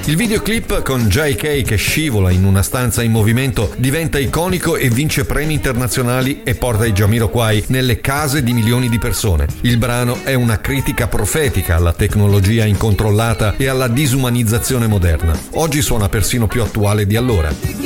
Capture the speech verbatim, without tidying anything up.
Il videoclip con J K che scivola in una stanza in movimento diventa iconico e vince premi internazionali e porta i Jamiroquai nelle case di milioni di persone. Il brano è una critica profetica alla tecnologia incontrollata e alla disumanizzazione moderna. Oggi suona persino più attuale di allora.